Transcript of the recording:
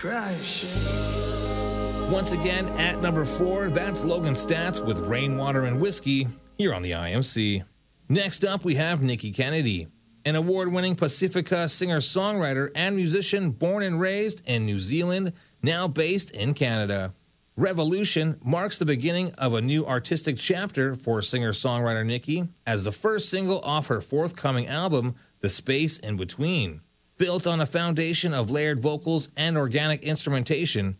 Once again, at number 4, that's Logan Stats with Rainwater and Whiskey here on the IMC. Next up, we have Nikki Kennedy, an award-winning Pacifica singer-songwriter and musician born and raised in New Zealand, now based in Canada. Revolution marks the beginning of a new artistic chapter for singer-songwriter Nikki as the first single off her forthcoming album, The Space in Between. Built on a foundation of layered vocals and organic instrumentation,